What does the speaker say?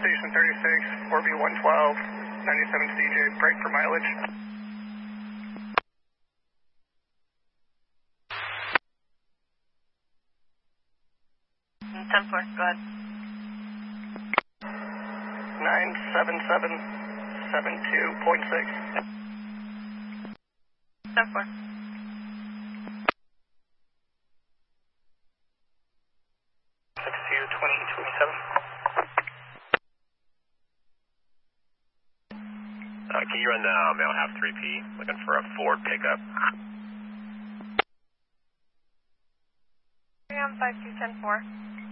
Station 36, 4B112, 97 CJ, break for mileage. 10-4, go ahead. 97772.6. 10-4. 'Can you run the mail half 3P? Looking for a Ford pickup. 5210-4.